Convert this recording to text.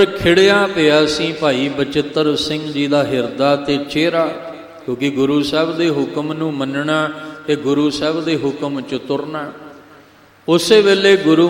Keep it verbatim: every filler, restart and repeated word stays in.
ਖਿੜਿਆ ਪਿਆ ਸੀ ਭਾਈ ਬਚਿੱਤਰ ਸਿੰਘ ਜੀ ਦਾ ਹਿਰਦਾ ਤੇ ਚਿਹਰਾ, ਕਿਉਂਕਿ ਗੁਰੂ ਸਾਹਿਬ ਦੇ ਹੁਕਮ ਨੂੰ ਮੰਨਣਾ ਤੇ ਗੁਰੂ ਸਾਹਿਬ ਦੇ ਹੁਕਮ 'ਚ ਤੁਰਨਾ। ਉਸੇ ਵੇਲੇ ਗੁਰੂ